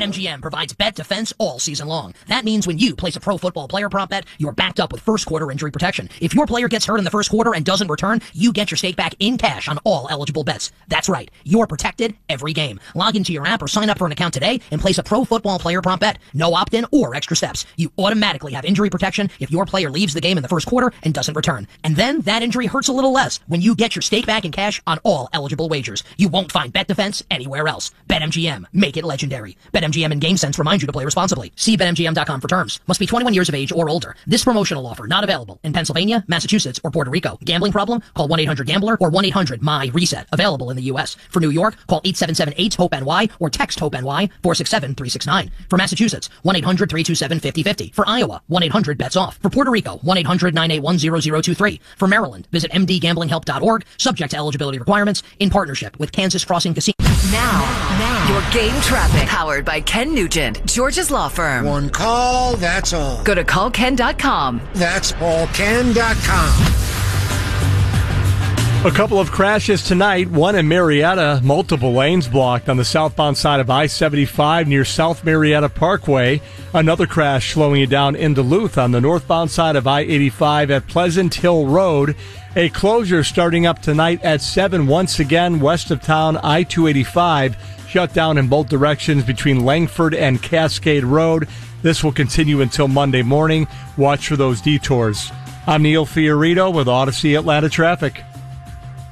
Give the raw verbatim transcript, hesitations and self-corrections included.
BetMGM provides bet defense all season long. That means when you place a pro football player prop bet, you're backed up with first quarter injury protection. If your player gets hurt in the first quarter and doesn't return, you get your stake back in cash on all eligible bets. That's right. You're protected every game. Log into your app or sign up for an account today and place a pro football player prop bet. No opt-in or extra steps. You automatically have injury protection if your player leaves the game in the first quarter and doesn't return. And then that injury hurts a little less when you get your stake back in cash on all eligible wagers. You won't find bet defense anywhere else. BetMGM. Make it legendary. BetMGM and GameSense remind you to play responsibly. See Bet M G M dot com for terms. Must be twenty-one years of age or older. This promotional offer not available in Pennsylvania, Massachusetts, or Puerto Rico. Gambling problem? Call one eight hundred gambler or one eight hundred M Y reset. Available in the U S. For New York, call eight seven seven eight hope N Y or text HOPE-NY four six seven three six nine. For Massachusetts, one eight hundred three two seven five zero five zero. For Iowa, one eight hundred bets off. For Puerto Rico, one eight hundred nine eight one zero zero two three. For Maryland, visit m d gambling help dot org. Subject to eligibility requirements in partnership with Kansas Crossing Casino. Now, now, your game traffic. Powered by Ken Nugent, George's Law Firm. One call, that's all. Go to call ken dot com. That's all ken dot com. A couple of crashes tonight, one in Marietta, multiple lanes blocked on the southbound side of I seventy-five near South Marietta Parkway. Another crash slowing you down in Duluth on the northbound side of I eighty-five at Pleasant Hill Road. A closure starting up tonight at seven once again west of town, I two eighty-five. Shut down in both directions between Langford and Cascade Road. This will continue until Monday morning. Watch for those detours. I'm Neil Fiorito with Odyssey Atlanta Traffic.